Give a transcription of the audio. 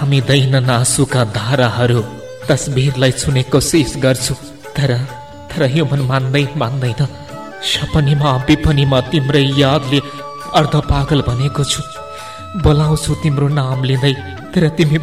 थामिँदैनन् आँसुका धाराहरू। तस्बिरलाई छुने कोसिस गर्छु, तर यो मन मान्दैन। सपनीमा विपनीमा तिम्रै यादले अर्ध पागल बनेको छु। बोलाउँछु तिम्रो नाम लिँदै, तर तिमी